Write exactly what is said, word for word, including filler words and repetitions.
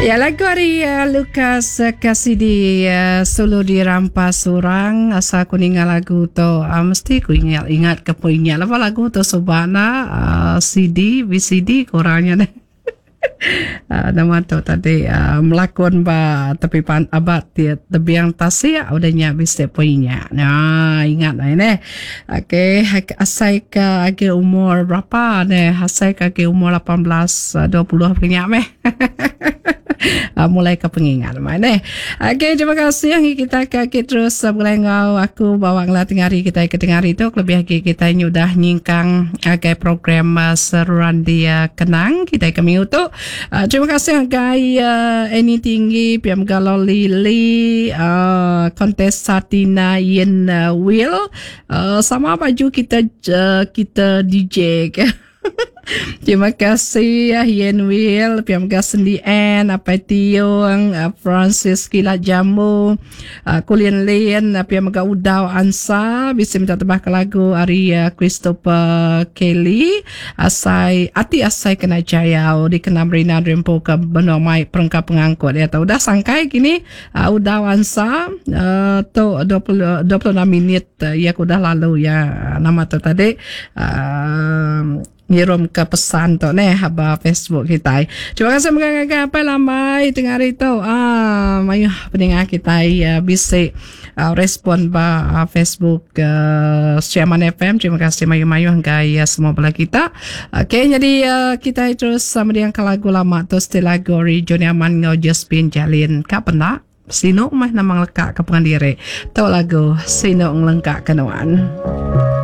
Ya, lagu hari uh, Lucas uh, Cassidy uh, solo dirampas orang. Asal aku ingat lagu tu, uh, mesti aku ingat ingat ke pun ingat apa lagu tu Subhana uh, C D V C D kurangnya deh. Uh, nama tu tadi uh, melakon ba tapi pan abad dia tebiang tasya udahnya bisa punya. Nah, ingat lah ini. Okey, asai ke age umur berapa ne? Asai ke age umur lapan belas dua puluh punya meh. Uh, mulai ke pengingat mana. Okey, terima kasih yang kita kaki terus berlengau aku bawa ngelating hari kita ke tengah hari tu lebih lagi kita nyudah nyingkang agai program uh, seruan dia kenang kita ke minggu tu. Uh, terima kasih agai uh, Eni Tinggi Piam Galau Lili uh, kontes Satina Yen uh, Will uh, sama baju kita uh, kita D J ke. Terima kasih ya Yen Will, Piam Gasendi N, apa Tiong, Francis Kilat Jamu, Kulian Lien, Piam Ga Udau Ansa, bisa minta tebah ke lagu Aria Christopher Kelly, Asai Ati Asai Kena Jaya, di kena Rina Rempo ke benua mai perangkap pengangkut ya tahu dah sangkai kini uh, Udau Ansa uh, tu dua puluh dua puluh enam minit uh, ya aku dah lalu ya nama tu tadi uh, ngirim ke pesan tu ne haba Facebook kita. Terima kasih menganggap apa lamai tengah hari tu. Ah, mayu pendengar kita ya bisa uh, respon ba uh, Facebook uh, Siaman F M. Terima kasih mayu-mayu gaya semua belah kita. Okey, jadi uh, kita terus sama dengan lagu lama tu still lagu Johnny Aman ngau Josephine Jalin. Kak pernah Sino mah namang lekak ke pengandiri. Tahu lagu Sino ngelengkak kenuan.